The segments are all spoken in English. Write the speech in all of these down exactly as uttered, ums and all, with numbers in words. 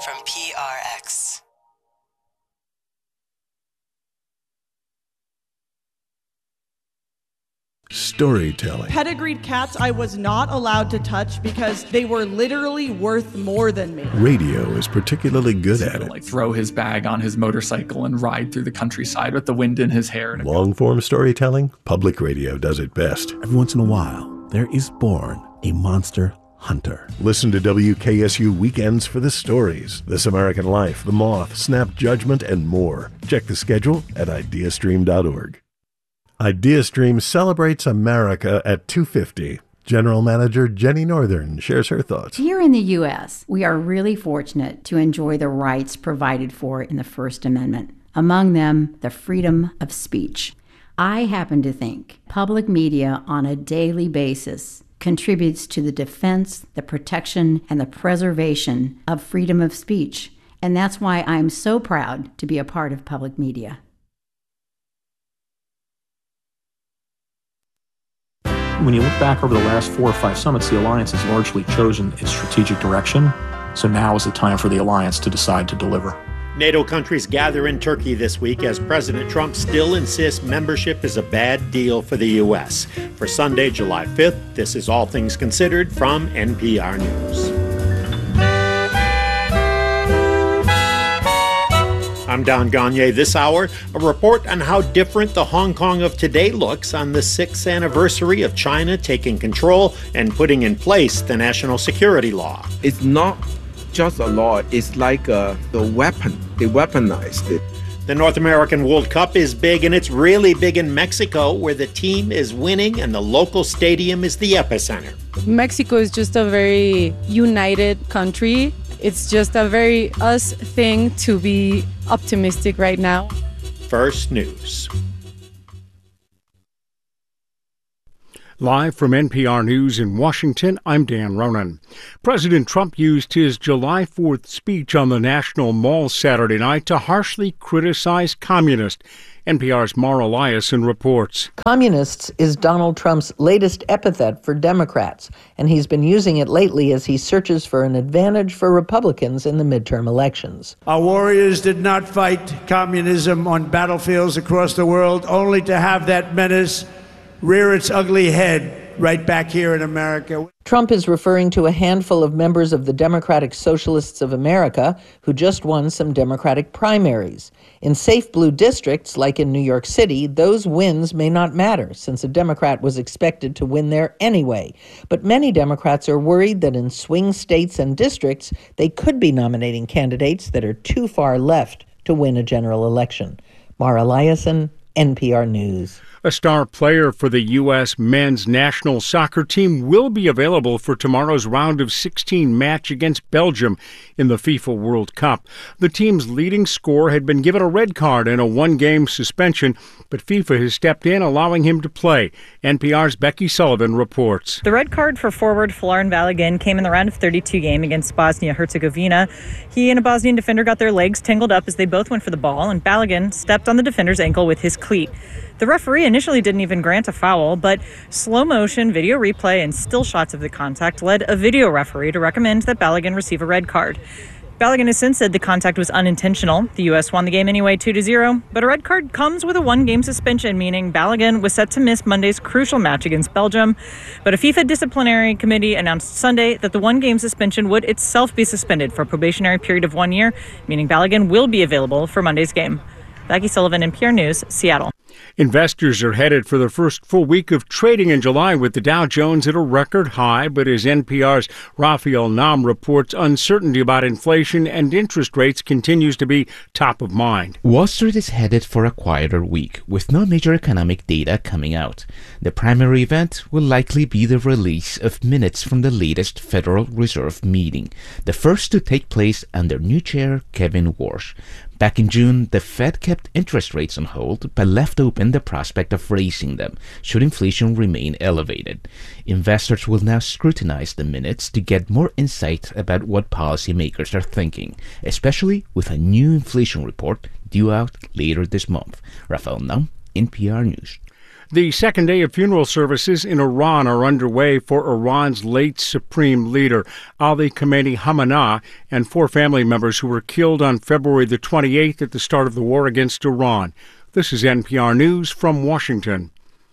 from P R X. Storytelling. Pedigreed cats I was not allowed to touch because they were literally worth more than me. Radio is particularly good so at it. it. Like throw his bag on his motorcycle and ride through the countryside with the wind in his hair. Long-form storytelling, public radio does it best. Every once in a while, there is born a monster hunter. Listen to W K S U Weekends for the stories. This American Life, The Moth, Snap Judgment, and more. Check the schedule at ideastream dot org. IdeaStream celebrates America at two fifty. General Manager Jenny Northern shares her thoughts. Here in the U S, we are really fortunate to enjoy the rights provided for in the First Amendment, among them the freedom of speech. I happen to think public media on a daily basis contributes to the defense, the protection, and the preservation of freedom of speech. And that's why I'm so proud to be a part of public media. When you look back over the last four or five summits, the alliance has largely chosen its strategic direction. So now is the time for the alliance to decide to deliver. NATO countries gather in Turkey this week as President Trump still insists membership is a bad deal for the U S. For Sunday, July fifth, this is All Things Considered from N P R News. I'm Don Gagne. This hour, a report on how different the Hong Kong of today looks on the sixth anniversary of China taking control and putting in place the national security law. It's not just a law, it's like a, a weapon. They weaponized it. The North American World Cup is big, and it's really big in Mexico, where the team is winning and the local stadium is the epicenter. Mexico is just a very united country. It's just a very us thing to be optimistic right now. First News. Live from N P R News in Washington, I'm Dan Ronan. President Trump used his July fourth speech on the National Mall Saturday night to harshly criticize communists. N P R's Mara Liasson reports. Communists is Donald Trump's latest epithet for Democrats, and he's been using it lately as he searches for an advantage for Republicans in the midterm elections. Our warriors did not fight communism on battlefields across the world, only to have that menace rear its ugly head right back here in America. Trump is referring to a handful of members of the Democratic Socialists of America who just won some Democratic primaries. In safe blue districts, like in New York City, those wins may not matter, since a Democrat was expected to win there anyway. But many Democrats are worried that in swing states and districts, they could be nominating candidates that are too far left to win a general election. Mara Liasson, N P R News. A star player for the U S men's national soccer team will be available for tomorrow's round of sixteen match against Belgium in the FIFA World Cup. The team's leading scorer had been given a red card and a one-game suspension, but FIFA has stepped in, allowing him to play. N P R's Becky Sullivan reports. The red card for forward Florin Balogun came in the round of thirty-two game against Bosnia-Herzegovina. He and a Bosnian defender got their legs tangled up as they both went for the ball, and Balogun stepped on the defender's ankle with his cleat. The referee initially didn't even grant a foul, but slow motion video replay and still shots of the contact led a video referee to recommend that Balogun receive a red card. Balogun has since said the contact was unintentional. The U S won the game anyway two to zero, but a red card comes with a one-game suspension, meaning Balogun was set to miss Monday's crucial match against Belgium. But a FIFA disciplinary committee announced Sunday that the one-game suspension would itself be suspended for a probationary period of one year, meaning Balogun will be available for Monday's game. Becky Sullivan, N P R News, Seattle. Investors are headed for the first full week of trading in July with the Dow Jones at a record high, but as N P R's Raphael Nam reports, uncertainty about inflation and interest rates continues to be top of mind. Wall Street is headed for a quieter week, with no major economic data coming out. The primary event will likely be the release of minutes from the latest Federal Reserve meeting, the first to take place under new chair Kevin Warsh. Back in June, the Fed kept interest rates on hold, but left open the prospect of raising them should inflation remain elevated. Investors will now scrutinize the minutes to get more insight about what policymakers are thinking, especially with a new inflation report due out later this month. Raphael Nam, N P R News. The second day of funeral services in Iran are underway for Iran's late supreme leader, Ali Khamenei Hamaneh, and four family members who were killed on February the twenty-eighth at the start of the war against Iran. This is N P R News from Washington.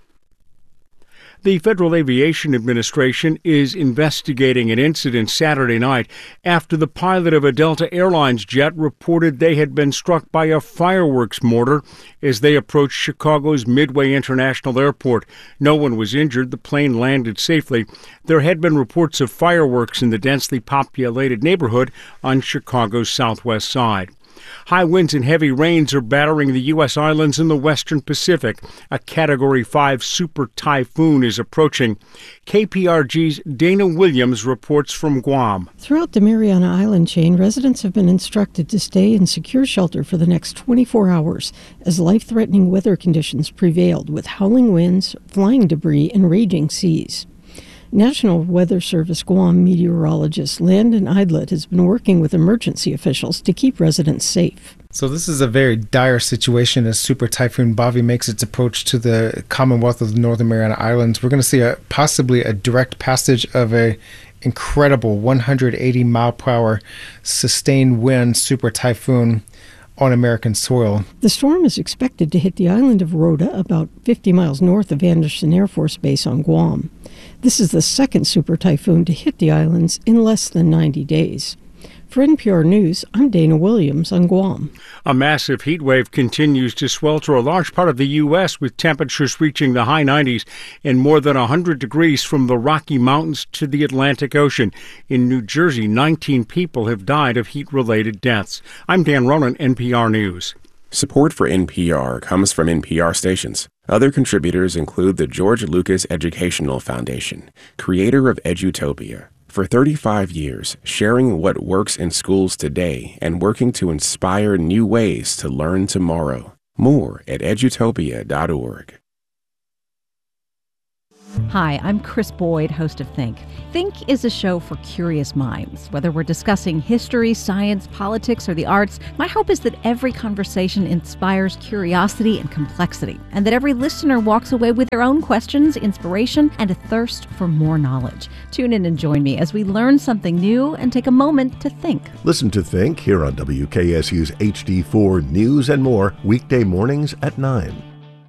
The Federal Aviation Administration is investigating an incident Saturday night after the pilot of a Delta Airlines jet reported they had been struck by a fireworks mortar as they approached Chicago's Midway International Airport. No one was injured. The plane landed safely. There had been reports of fireworks in the densely populated neighborhood on Chicago's southwest side. High winds and heavy rains are battering the U S islands in the western Pacific. A Category five super typhoon is approaching. K P R G's Dana Williams reports from Guam. Throughout the Mariana Island chain, residents have been instructed to stay in secure shelter for the next twenty-four hours as life-threatening weather conditions prevailed with howling winds, flying debris, and raging seas. National Weather Service Guam meteorologist Landon Idlet has been working with emergency officials to keep residents safe. So this is a very dire situation as Super Typhoon Bavi makes its approach to the Commonwealth of the Northern Mariana Islands. We're going to see a possibly a direct passage of a incredible one hundred eighty mile per hour sustained wind super typhoon on American soil. The storm is expected to hit the island of Rota, about fifty miles north of Andersen Air Force Base on Guam. This is the second super typhoon to hit the islands in less than ninety days. For N P R News, I'm Dana Williams on Guam. A massive heat wave continues to swelter a large part of the U S with temperatures reaching the high nineties and more than one hundred degrees from the Rocky Mountains to the Atlantic Ocean. In New Jersey, nineteen people have died of heat-related deaths. I'm Dan Ronan, N P R News. Support for N P R comes from N P R stations. Other contributors include the George Lucas Educational Foundation, creator of Edutopia. For thirty-five years, sharing what works in schools today and working to inspire new ways to learn tomorrow. More at edutopia dot org. Hi, I'm Chris Boyd, host of Think. Think is a show for curious minds. Whether we're discussing history, science, politics, or the arts, my hope is that every conversation inspires curiosity and complexity, and that every listener walks away with their own questions, inspiration, and a thirst for more knowledge. Tune in and join me as we learn something new and take a moment to think. Listen to Think here on W K S U's H D four News and More, weekday mornings at nine.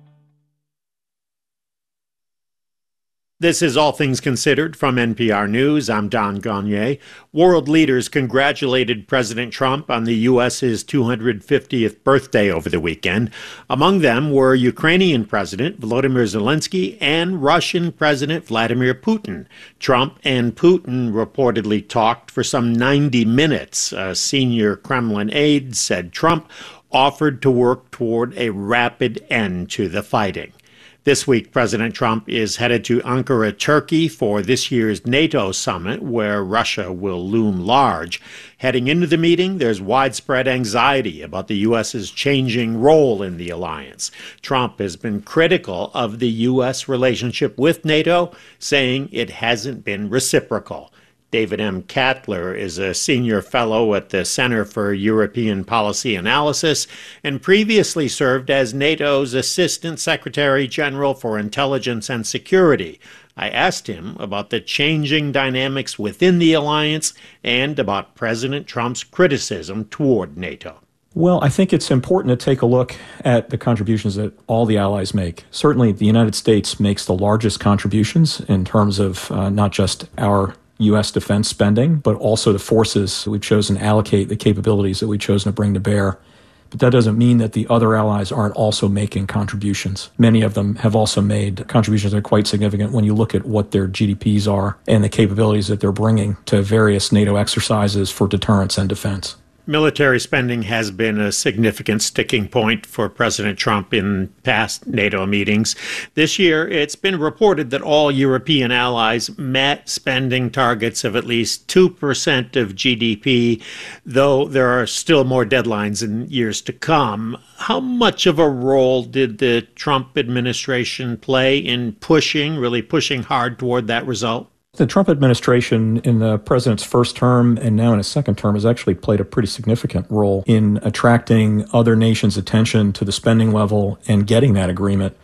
This is All Things Considered from N P R News. I'm Don Gagné. World leaders congratulated President Trump on the U S's two hundred fiftieth birthday over the weekend. Among them were Ukrainian President Volodymyr Zelensky and Russian President Vladimir Putin. Trump and Putin reportedly talked for some ninety minutes. A senior Kremlin aide said Trump offered to work toward a rapid end to the fighting. This week, President Trump is headed to Ankara, Turkey for this year's NATO summit, where Russia will loom large. Heading into the meeting, there's widespread anxiety about the U S's changing role in the alliance. Trump has been critical of the U S relationship with NATO, saying it hasn't been reciprocal. David M. Kattler is a senior fellow at the Center for European Policy Analysis and previously served as NATO's Assistant Secretary General for Intelligence and Security. I asked him about the changing dynamics within the alliance and about President Trump's criticism toward NATO. Well, I think it's important to take a look at the contributions that all the allies make. Certainly, the United States makes the largest contributions in terms of uh, not just our U S defense spending, but also the forces that we've chosen to allocate, the capabilities that we've chosen to bring to bear. But that doesn't mean that the other allies aren't also making contributions. Many of them have also made contributions that are quite significant when you look at what their G D Ps are and the capabilities that they're bringing to various NATO exercises for deterrence and defense. Military spending has been a significant sticking point for President Trump in past NATO meetings. This year, it's been reported that all European allies met spending targets of at least two percent of G D P, though there are still more deadlines in years to come. How much of a role did the Trump administration play in pushing, really pushing hard toward that result? The Trump administration in the president's first term and now in his second term has actually played a pretty significant role in attracting other nations' attention to the spending level and getting that agreement.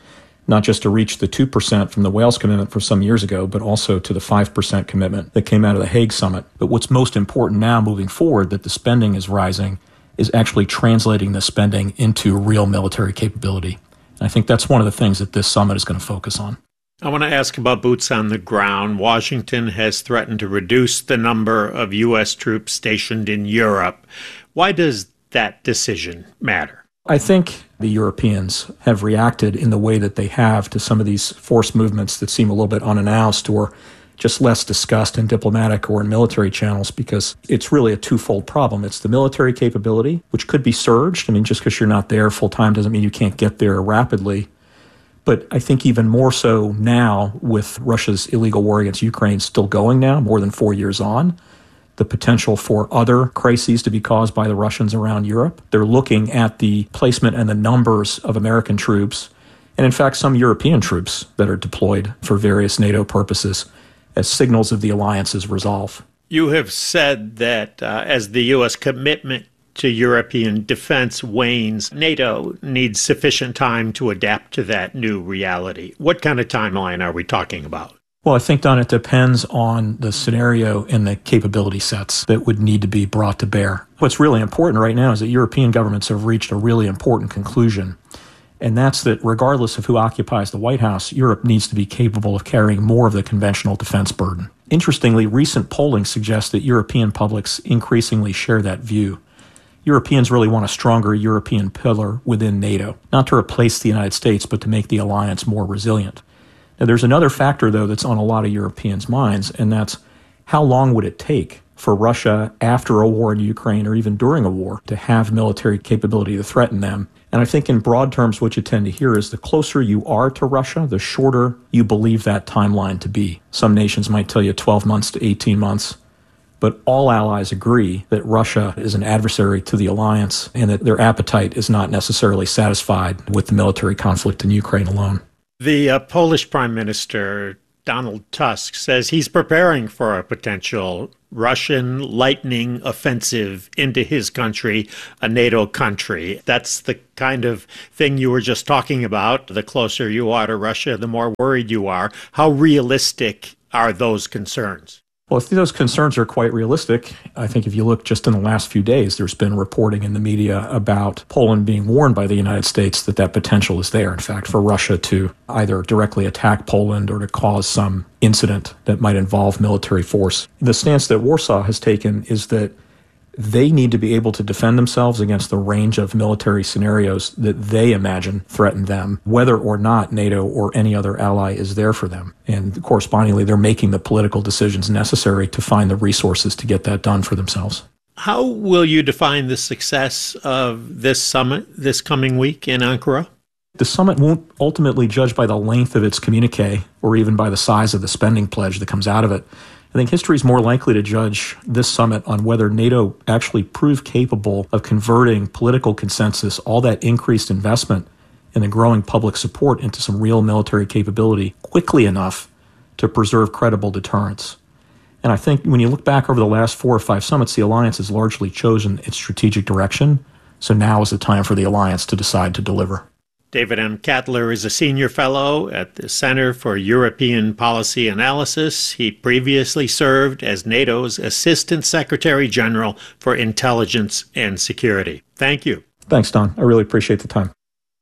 not just to reach the two percent from the Wales commitment from some years ago, but also to the five percent commitment that came out of the Hague summit. But what's most important now moving forward, that the spending is rising, is actually translating the spending into real military capability. And I think that's one of the things that this summit is going to focus on. I want to ask about boots on the ground. Washington has threatened to reduce the number of U S troops stationed in Europe. Why does that decision matter? I think the Europeans have reacted in the way that they have to some of these force movements that seem a little bit unannounced or just less discussed in diplomatic or in military channels, because it's really a twofold problem. It's the military capability, which could be surged. I mean, just because you're not there full time doesn't mean you can't get there rapidly. But I think even more so now, with Russia's illegal war against Ukraine still going now, more than four years on, the potential for other crises to be caused by the Russians around Europe. They're looking at the placement and the numbers of American troops, and in fact some European troops that are deployed for various NATO purposes, as signals of the alliance's resolve. You have said that uh, as the U S commitment to European defense wanes, NATO needs sufficient time to adapt to that new reality. What kind of timeline are we talking about? Well, I think, Don, it depends on the scenario and the capability sets that would need to be brought to bear. What's really important right now is that European governments have reached a really important conclusion, and that's that regardless of who occupies the White House, Europe needs to be capable of carrying more of the conventional defense burden. Interestingly, recent polling suggests that European publics increasingly share that view. Europeans really want a stronger European pillar within NATO, not to replace the United States, but to make the alliance more resilient. Now, there's another factor, though, that's on a lot of Europeans' minds, and that's how long would it take for Russia after a war in Ukraine or even during a war to have military capability to threaten them. And I think in broad terms, what you tend to hear is the closer you are to Russia, the shorter you believe that timeline to be. Some nations might tell you twelve months to eighteen months. But all allies agree that Russia is an adversary to the alliance and that their appetite is not necessarily satisfied with the military conflict in Ukraine alone. The uh, Polish Prime Minister, Donald Tusk, says he's preparing for a potential Russian lightning offensive into his country, a NATO country. That's the kind of thing you were just talking about. The closer you are to Russia, the more worried you are. How realistic are those concerns? Well, if those concerns are quite realistic, I think if you look just in the last few days, there's been reporting in the media about Poland being warned by the United States that that potential is there, in fact, for Russia to either directly attack Poland or to cause some incident that might involve military force. The stance that Warsaw has taken is that they need to be able to defend themselves against the range of military scenarios that they imagine threaten them, whether or not NATO or any other ally is there for them. And correspondingly, they're making the political decisions necessary to find the resources to get that done for themselves. How will you define the success of this summit this coming week in Ankara? The summit won't ultimately judge by the length of its communique or even by the size of the spending pledge that comes out of it. I think history is more likely to judge this summit on whether NATO actually proved capable of converting political consensus, all that increased investment and the growing public support, into some real military capability quickly enough to preserve credible deterrence. And I think when you look back over the last four or five summits, the alliance has largely chosen its strategic direction. So now is the time for the alliance to decide to deliver. David M. Kattler is a senior fellow at the Center for European Policy Analysis. He previously served as NATO's Assistant Secretary General for Intelligence and Security. Thank you. Thanks, Don. I really appreciate the time.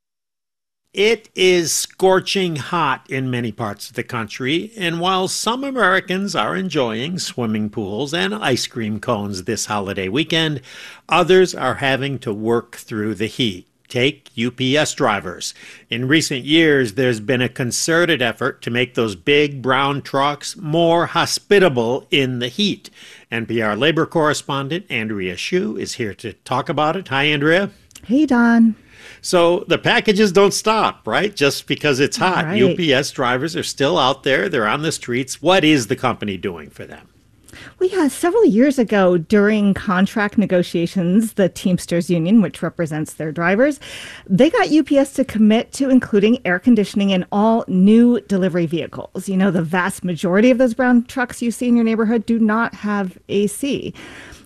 It is scorching hot in many parts of the country, and while some Americans are enjoying swimming pools and ice cream cones this holiday weekend, others are having to work through the heat. Take U P S drivers. In recent years, there's been a concerted effort to make those big brown trucks more hospitable in the heat. N P R labor correspondent Andrea Hsu is here to talk about it. Hi, Andrea. Hey, Don. So the packages don't stop, right? Just because it's hot. Right. U P S drivers are still out there. They're on the streets. What is the company doing for them? Well, yeah, several years ago, during contract negotiations, the Teamsters Union, which represents their drivers, they got U P S to commit to including air conditioning in all new delivery vehicles. You know, the vast majority of those brown trucks you see in your neighborhood do not have A C.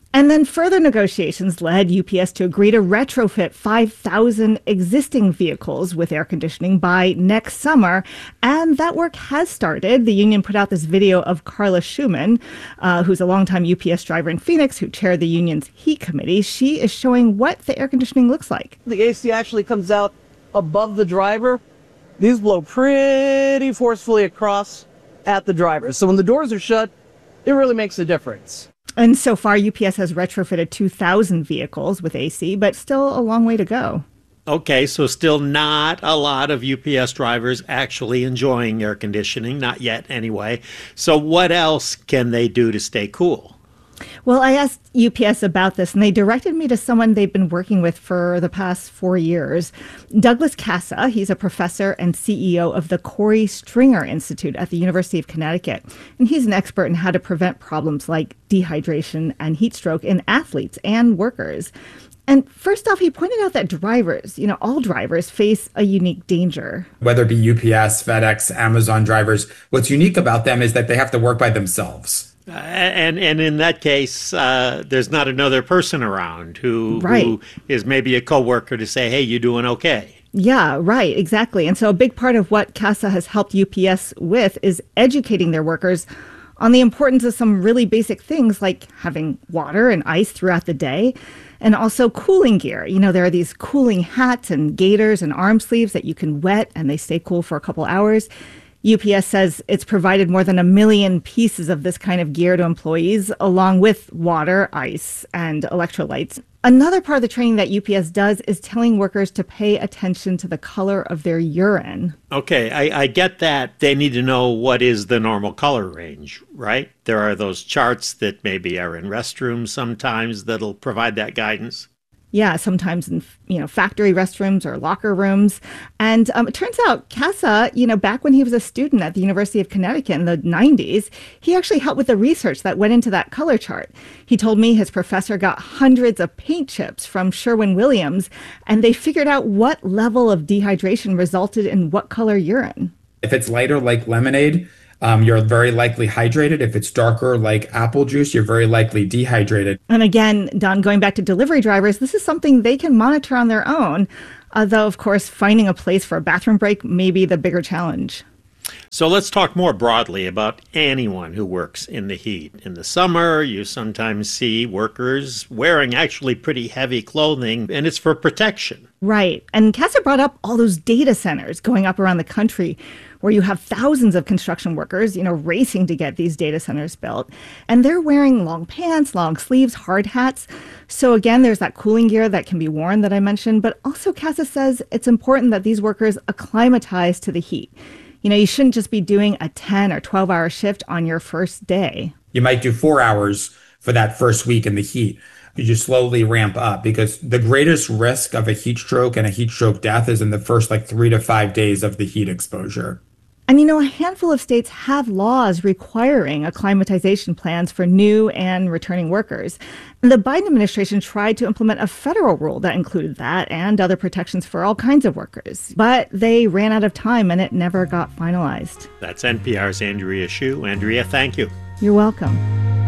And then further negotiations led U P S to agree to retrofit five thousand existing vehicles with air conditioning by next summer. And that work has started. The union put out this video of Carla Schumann, uh, who's a longtime U P S driver in Phoenix, who chaired the union's heat committee. She is showing what the air conditioning looks like. The A C actually comes out above the driver. These blow pretty forcefully across at the driver. So when the doors are shut, it really makes a difference. And so far, U P S has retrofitted two thousand vehicles with A C, but still a long way to go. Okay, so still not a lot of U P S drivers actually enjoying air conditioning, not yet anyway. So what else can they do to stay cool? Well, I asked U P S about this, and they directed me to someone they've been working with for the past four years. Douglas Casa, he's a professor and C E O of the Corey Stringer Institute at the University of Connecticut. And he's an expert in how to prevent problems like dehydration and heat stroke in athletes and workers. And first off, he pointed out that drivers, you know, all drivers face a unique danger. Whether it be U P S, FedEx, Amazon drivers, what's unique about them is that they have to work by themselves. Uh, and and in that case, uh, there's not another person around who, right. who is maybe a coworker to say, hey, you doing okay? Yeah, right, exactly. And so a big part of what Casa has helped U P S with is educating their workers on the importance of some really basic things like having water and ice throughout the day, and also cooling gear. You know, there are these cooling hats and gaiters and arm sleeves that you can wet and they stay cool for a couple hours. U P S says it's provided more than a million pieces of this kind of gear to employees, along with water, ice, and electrolytes. Another part of the training that U P S does is telling workers to pay attention to the color of their urine. Okay, I, I get that. They need to know what is the normal color range, right? There are those charts that maybe are in restrooms sometimes that'll provide that guidance. Yeah, sometimes in, you know, factory restrooms or locker rooms. And um, it turns out Casa, you know, back when he was a student at the University of Connecticut in the nineties, he actually helped with the research that went into that color chart. He told me his professor got hundreds of paint chips from Sherwin-Williams, and they figured out what level of dehydration resulted in what color urine. If it's lighter, like lemonade, Um, you're very likely hydrated. If it's darker, like apple juice, you're very likely dehydrated. And again, Don, going back to delivery drivers, this is something they can monitor on their own. Uh, though, of course, finding a place for a bathroom break may be the bigger challenge. So let's talk more broadly about anyone who works in the heat. In the summer, you sometimes see workers wearing actually pretty heavy clothing, and it's for protection. Right. And Casa brought up all those data centers going up around the country where you have thousands of construction workers, you know, racing to get these data centers built. And they're wearing long pants, long sleeves, hard hats. So again, there's that cooling gear that can be worn that I mentioned. But also Casa says it's important that these workers acclimatize to the heat. You know, you shouldn't just be doing a ten or twelve hour shift on your first day. You might do four hours for that first week in the heat. You just slowly ramp up, because the greatest risk of a heat stroke and a heat stroke death is in the first like three to five days of the heat exposure. And, you know, a handful of states have laws requiring acclimatization plans for new and returning workers. And the Biden administration tried to implement a federal rule that included that and other protections for all kinds of workers. But they ran out of time and it never got finalized. That's N P R's Andrea Hsu. Andrea, thank you. You're welcome.